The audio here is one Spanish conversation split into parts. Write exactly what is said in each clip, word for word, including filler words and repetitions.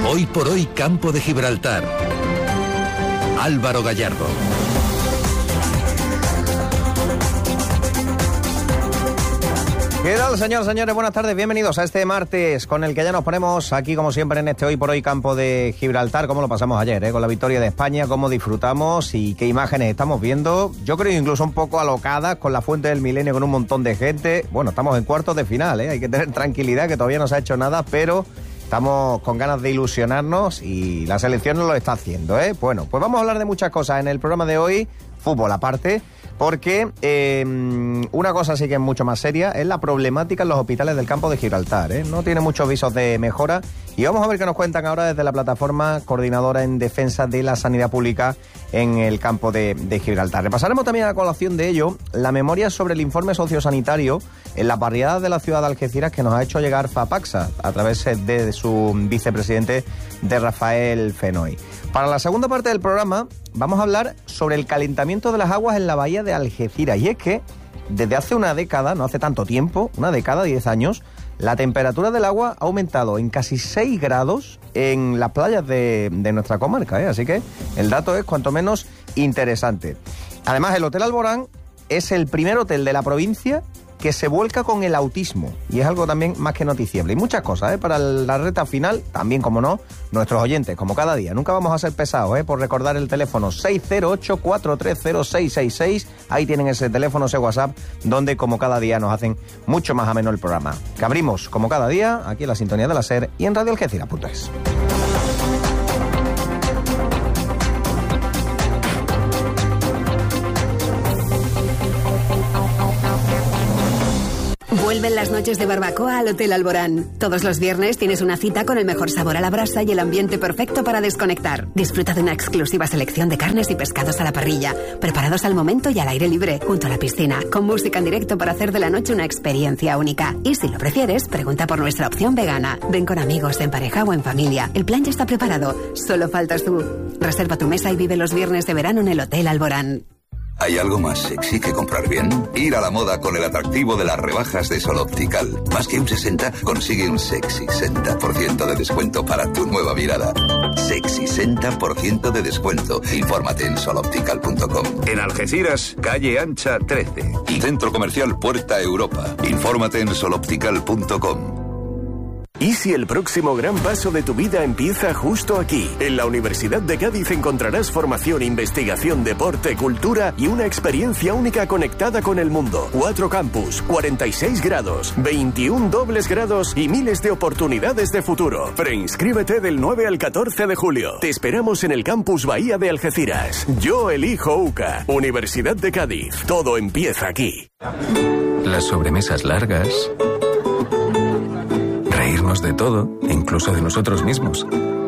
Hoy por hoy, Campo de Gibraltar. Álvaro Gallardo. ¿Qué tal, señoras y señores? Buenas tardes, bienvenidos a este martes con el que ya nos ponemos aquí, como siempre, en este Hoy por Hoy Campo de Gibraltar. ¿Cómo lo pasamos ayer, eh? Con la victoria de España, cómo disfrutamos y qué imágenes estamos viendo. Yo creo incluso un poco alocadas con la Fuente del Milenio, con un montón de gente. Bueno, estamos en cuartos de final, ¿eh? Hay que tener tranquilidad, que todavía no se ha hecho nada, pero estamos con ganas de ilusionarnos y la selección nos lo está haciendo, ¿eh? Bueno, pues vamos a hablar de muchas cosas en el programa de hoy, fútbol aparte, porque eh, una cosa sí que es mucho más seria, es la problemática en los hospitales del Campo de Gibraltar, ¿eh? No tiene muchos visos de mejora y vamos a ver qué nos cuentan ahora desde la plataforma coordinadora en defensa de la sanidad pública en el Campo de, de Gibraltar. Repasaremos también a colación de ello la memoria sobre el informe sociosanitario en las barriadas de la ciudad de Algeciras que nos ha hecho llegar FAPACSA a través de su vicepresidente, de Rafael Fenoy. Para la segunda parte del programa vamos a hablar sobre el calentamiento de las aguas en la bahía de Algeciras. Y es que desde hace una década, no hace tanto tiempo, una década, diez años, la temperatura del agua ha aumentado en casi seis grados en las playas de, de nuestra comarca, ¿eh? Así que el dato es cuanto menos interesante. Además, el Hotel Alborán es el primer hotel de la provincia que se vuelca con el autismo, y es algo también más que noticiable. Y muchas cosas, ¿eh? Para la recta final, también, como no, nuestros oyentes, como cada día. Nunca vamos a ser pesados, ¿eh? Por recordar el teléfono seis cero ocho, cuatro tres cero, seis seis seis. Ahí tienen ese teléfono, ese WhatsApp, donde como cada día nos hacen mucho más ameno el programa. Que abrimos, como cada día, aquí en la sintonía de la SER y en radio algeciras punto es. Vuelven las noches de barbacoa al Hotel Alborán. Todos los viernes tienes una cita con el mejor sabor a la brasa y el ambiente perfecto para desconectar. Disfruta de una exclusiva selección de carnes y pescados a la parrilla, preparados al momento y al aire libre, junto a la piscina, con música en directo para hacer de la noche una experiencia única. Y si lo prefieres, pregunta por nuestra opción vegana. Ven con amigos, en pareja o en familia. El plan ya está preparado, solo faltas tú. Reserva tu mesa y vive los viernes de verano en el Hotel Alborán. ¿Hay algo más sexy que comprar bien? Ir a la moda con el atractivo de las rebajas de Sol Optical. Más que un sesenta, consigue un sexy sesenta por ciento de descuento para tu nueva mirada. Sexy sesenta por ciento de descuento. Infórmate en sol optical punto com. En Algeciras, calle Ancha trece. Y Centro Comercial Puerta Europa. Infórmate en sol optical punto com. ¿Y si el próximo gran paso de tu vida empieza justo aquí? En la Universidad de Cádiz encontrarás formación, investigación, deporte, cultura y una experiencia única conectada con el mundo. Cuatro campus, cuarenta y seis grados, veintiún dobles grados y miles de oportunidades de futuro. Preinscríbete del nueve al catorce de julio. Te esperamos en el campus Bahía de Algeciras. Yo elijo UCA. Universidad de Cádiz. Todo empieza aquí. Las sobremesas largas. Reírnos de todo, incluso de nosotros mismos.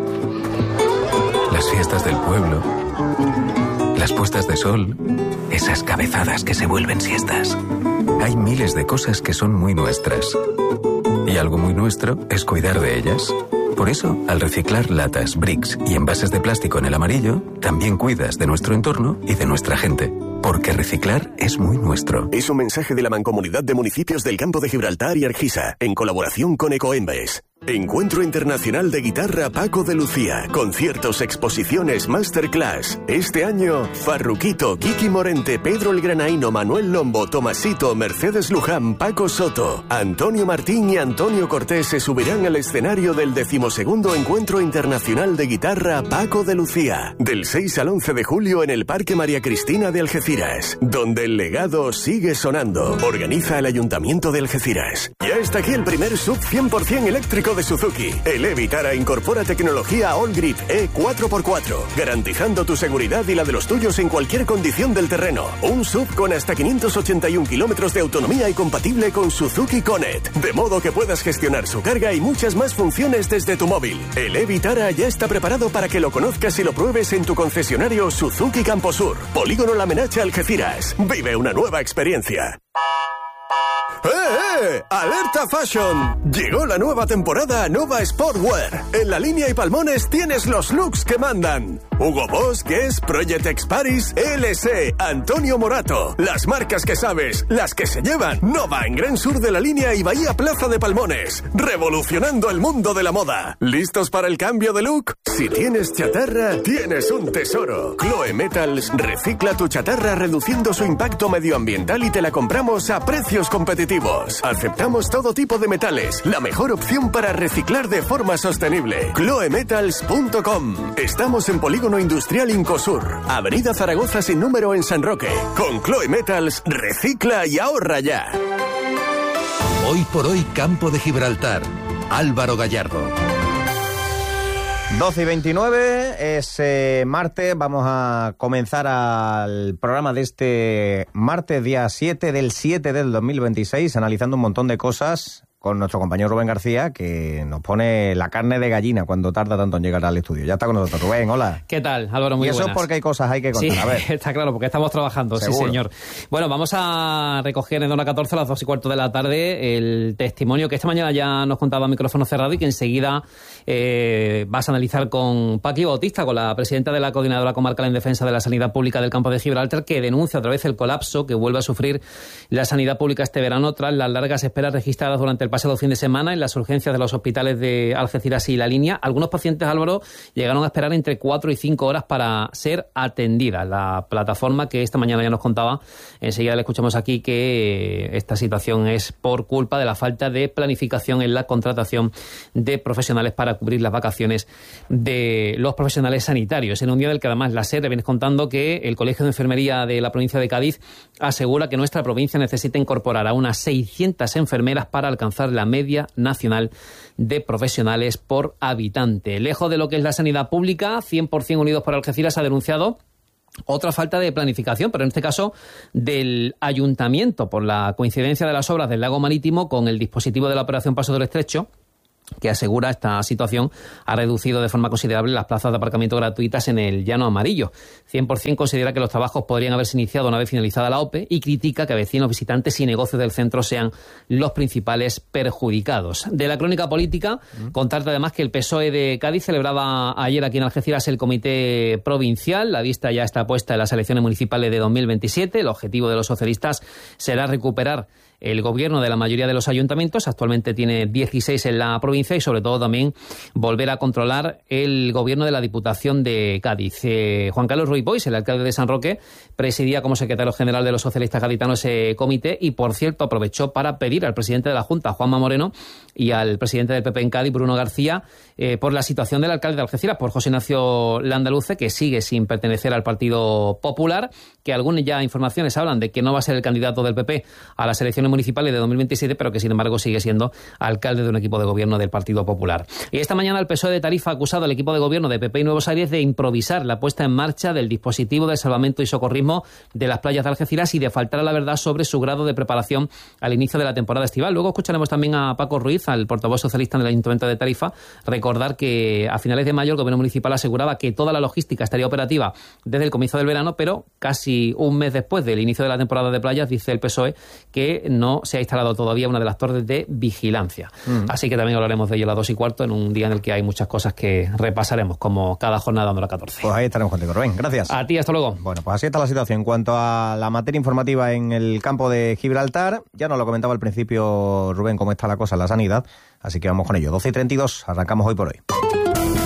Las fiestas del pueblo. Las puestas de sol. Esas cabezadas que se vuelven siestas. Hay miles de cosas que son muy nuestras. Y algo muy nuestro es cuidar de ellas. Por eso, al reciclar latas, bricks y envases de plástico en el amarillo, también cuidas de nuestro entorno y de nuestra gente. Porque reciclar es muy nuestro. Es un mensaje de la Mancomunidad de Municipios del Campo de Gibraltar y Argisa, en colaboración con Ecoembes. Encuentro Internacional de Guitarra Paco de Lucía. Conciertos, exposiciones, masterclass. Este año, Farruquito, Kiki Morente, Pedro el Granaíno, Manuel Lombo, Tomasito, Mercedes Luján, Paco Soto, Antonio Martín y Antonio Cortés se subirán al escenario del decimosegundo Encuentro Internacional de Guitarra Paco de Lucía. Del seis al once de julio en el Parque María Cristina de Algeciras, donde el legado sigue sonando. Organiza el Ayuntamiento de Algeciras. Ya está aquí el primer sub cien por ciento eléctrico de Suzuki. El e-Vitara incorpora tecnología All Grip E cuatro por cuatro, garantizando tu seguridad y la de los tuyos en cualquier condición del terreno. Un sub con hasta quinientos ochenta y un kilómetros de autonomía y compatible con Suzuki Connect, de modo que puedas gestionar su carga y muchas más funciones desde tu móvil. El e-Vitara ya está preparado para que lo conozcas y lo pruebes en tu concesionario Suzuki Camposur, Polígono La Menacha, Algeciras. Vive una nueva experiencia. ¡Eh, eh! ¡Alerta Fashion! Llegó la nueva temporada a Nova Sportwear. En la línea y Palmones tienes los looks que mandan. Hugo Boss, Guess, Project X Paris, L S, Antonio Morato. Las marcas que sabes, las que se llevan. Nova en Gran Sur de la Línea y Bahía Plaza de Palmones. Revolucionando el mundo de la moda. ¿Listos para el cambio de look? Si tienes chatarra, tienes un tesoro. Chloe Metals recicla tu chatarra reduciendo su impacto medioambiental y te la compramos a precios competitivos. Aceptamos todo tipo de metales. La mejor opción para reciclar de forma sostenible. chloe metals punto com. Estamos en Polígono Industrial Incosur, Avenida Zaragoza sin número en San Roque. Con Chloe Metals, recicla y ahorra ya. Hoy por hoy, Campo de Gibraltar. Álvaro Gallardo. doce y veintinueve, es eh, martes, vamos a comenzar al programa de este martes, día siete del siete del dos mil veintiséis, analizando un montón de cosas con nuestro compañero Rubén García, que nos pone la carne de gallina cuando tarda tanto en llegar al estudio. Ya está con nosotros. Rubén, hola. ¿Qué tal, Álvaro? Muy buenas. Y eso buenas. es porque hay cosas hay que contar. Sí, a ver. Está claro, porque estamos trabajando. ¿Seguro? Sí, señor. Bueno, vamos a recoger en Zona catorce a las dos y cuarto de la tarde el testimonio que esta mañana ya nos contaba a micrófono cerrado y que enseguida eh, vas a analizar con Paqui Bautista, con la presidenta de la Coordinadora Comarcal en Defensa de la Sanidad Pública del Campo de Gibraltar, que denuncia otra vez el colapso que vuelve a sufrir la sanidad pública este verano tras las largas esperas registradas durante el pasado fin de semana en las urgencias de los hospitales de Algeciras y La Línea. Algunos pacientes, Álvaro, llegaron a esperar entre cuatro y cinco horas para ser atendidas. La plataforma que esta mañana ya nos contaba, enseguida le escuchamos aquí que esta situación es por culpa de la falta de planificación en la contratación de profesionales para cubrir las vacaciones de los profesionales sanitarios. En un día en el que además la SER viene contando que el Colegio de Enfermería de la provincia de Cádiz asegura que nuestra provincia necesita incorporar a unas seiscientas enfermeras para alcanzar la media nacional de profesionales por habitante. Lejos de lo que es la sanidad pública, cien por ciento Unidos por Algeciras ha denunciado otra falta de planificación, pero en este caso del ayuntamiento, por la coincidencia de las obras del lago Marítimo con el dispositivo de la operación Paso del Estrecho, que asegura esta situación ha reducido de forma considerable las plazas de aparcamiento gratuitas en el Llano Amarillo. cien por ciento considera que los trabajos podrían haberse iniciado una vez finalizada la O P E y critica que vecinos, visitantes y negocios del centro sean los principales perjudicados. De la crónica política, mm. contarte además que el P S O E de Cádiz celebraba ayer aquí en Algeciras el comité provincial. La vista ya está puesta en las elecciones municipales de dos mil veintisiete. El objetivo de los socialistas será recuperar el gobierno de la mayoría de los ayuntamientos. Actualmente tiene dieciséis en la provincia y sobre todo también volver a controlar el gobierno de la Diputación de Cádiz. Eh, Juan Carlos Ruiz Boix, el alcalde de San Roque, presidía como secretario general de los socialistas gaditanos ese comité y, por cierto, aprovechó para pedir al presidente de la Junta, Juanma Moreno, y al presidente del P P en Cádiz, Bruno García, eh, por la situación del alcalde de Algeciras, por José Ignacio Landaluce, que sigue sin pertenecer al Partido Popular, que algunas ya informaciones hablan de que no va a ser el candidato del P P a las elecciones municipales de dos mil veintisiete, pero que sin embargo sigue siendo alcalde de un equipo de gobierno del Partido Popular. Y esta mañana el P S O E de Tarifa ha acusado al equipo de gobierno de P P y Nuevos Aires de improvisar la puesta en marcha del dispositivo de salvamento y socorrismo de las playas de Algeciras y de faltar a la verdad sobre su grado de preparación al inicio de la temporada estival. Luego escucharemos también a Paco Ruiz, al portavoz socialista en el Ayuntamiento de Tarifa, recordar que a finales de mayo el gobierno municipal aseguraba que toda la logística estaría operativa desde el comienzo del verano, pero casi un mes después del inicio de la temporada de playas dice el P S O E que no se ha instalado todavía una de las torres de vigilancia. Mm. Así que también hablaremos de ello a las dos y cuarto en un día en el que hay muchas cosas que repasaremos, como cada jornada dando la catorce. Pues ahí estaremos contigo, Rubén. Gracias. A ti, hasta luego. Bueno, pues así está la situación. En cuanto a la materia informativa en el campo de Gibraltar, ya nos lo comentaba al principio Rubén cómo está la cosa en la sanidad, así que vamos con ello. doce y treinta y dos, arrancamos hoy por hoy.